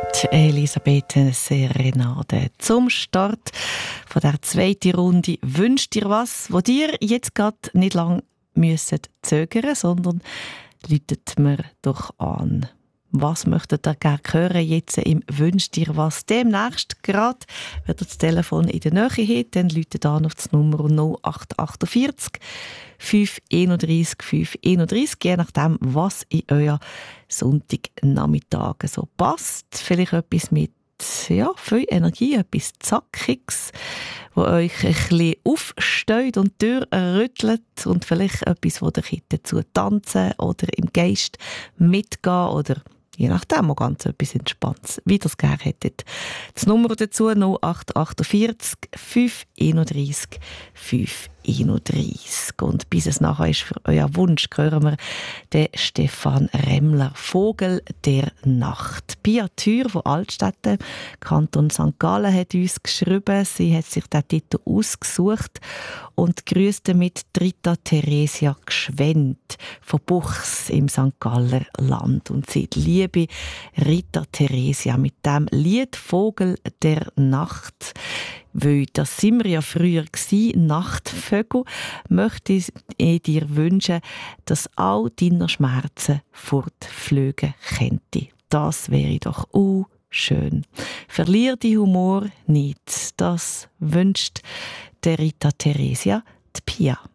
Die Elisabeth Serenade zum Start von der zweiten Runde «Wünsch dir was», wo dir jetzt gerade nicht lange zögern, sondern läutet mir doch an. Was möchtet ihr gerne hören jetzt im «Wünsch dir was»? Demnächst gerade, wenn ihr das Telefon in der Nähe habt, dann läutet an auf das Nummer 0848 531 531, je nachdem, was in euer Sonntagnachmittag so passt. Vielleicht etwas mit viel Energie, etwas Zackiges, wo euch ein bisschen aufsteht und durchrüttelt und vielleicht etwas, wo ihr dazu tanzen oder im Geist mitgehen oder je nachdem auch ganz etwas Entspanntes, wie ihr es gerne hättet. Das Nummer dazu 0848 531 531. Und bis es nachher ist für euer Wunsch, hören wir den Stefan Remmler, «Vogel der Nacht». Pia Thür von Altstätten, Kanton St. Gallen, hat uns geschrieben. Sie hat sich den Titel ausgesucht und grüßt mit Rita Theresia Gschwend von Buchs im St. Galler Land. Und sie liebe Rita Theresia mit dem Lied «Vogel der Nacht». Weil das sind wir ja früher gsi, Nachtvögel, möchte ich dir wünschen, dass all deine Schmerzen fortfliegen könnte. Das wäre doch schön. Verlier die Humor nicht. Das wünscht der Rita Theresia, die Pia.